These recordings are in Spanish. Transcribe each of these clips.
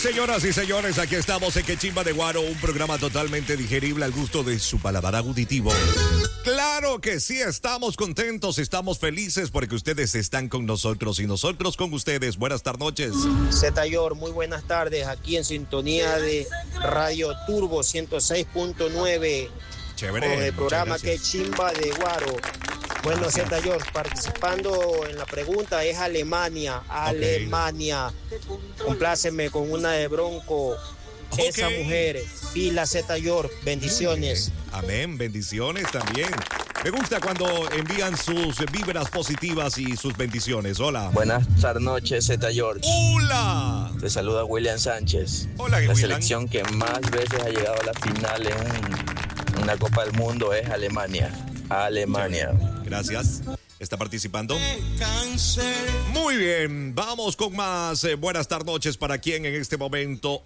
Señoras y señores, aquí estamos en Que Chimba de Guaro, un programa totalmente digerible al gusto de su paladar auditivo. Claro que sí, estamos contentos, estamos felices porque ustedes están con nosotros y nosotros con ustedes. Buenas noches. Zetayor, muy buenas tardes, aquí en sintonía de Radio Turbo 106.9. Chévere. Con el programa Que Chimba de Guaro. Bueno, Zetayor, participando en la pregunta es Alemania. Alemania. Compláceme con una de Bronco. Esas mujeres. Pila Zetayor, bendiciones. Amén, bendiciones también. Me gusta cuando envían sus vibras positivas y sus bendiciones. Hola. Buenas noches, Zetayor. Hola. Te saluda William Sánchez. Hola, La William. Selección que más veces ha llegado a la final en una Copa del Mundo es Alemania. Alemania. Gracias. ¿Está participando? Muy bien, vamos con más. Buenas noches para quien en este momento.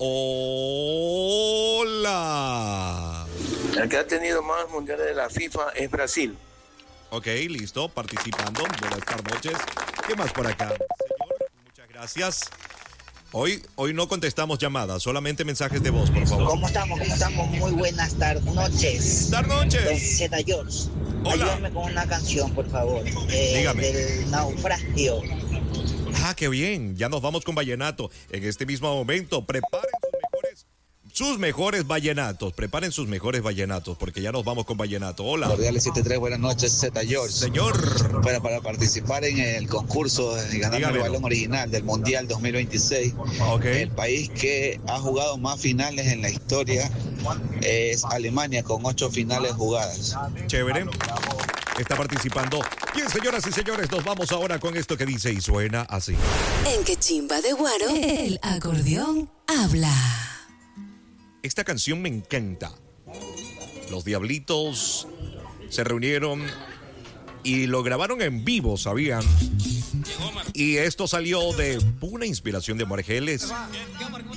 Hola. El que ha tenido más mundiales de la FIFA es Brasil. Ok, listo, participando. Buenas noches. ¿Qué más por acá? Señor, muchas gracias. Hoy no contestamos llamadas, solamente mensajes de voz, por favor. ¿Cómo estamos? Muy buenas noches. Zetayor. Hola. Ayúdame con una canción, por favor. Dígame. Del naufragio. Ah, qué bien. Ya nos vamos con vallenato. En este mismo momento, preparen sus mejores vallenatos. Preparen sus mejores vallenatos, porque ya nos vamos con vallenato. Hola. Cordiales 73, buenas noches, Zetayor. Señor. Para participar en el concurso de ganar el balón original del Mundial 2026, el país que ha jugado más finales en la historia es Alemania, con 8 finales jugadas. Chévere. Está participando. Bien, señoras y señores, nos vamos ahora con esto que dice y suena así. En Que Chimba de Guaro, el acordeón habla. Esta canción me encanta. Los Diablitos se reunieron y lo grabaron en vivo, ¿sabían? Y esto salió de una inspiración de Margeles.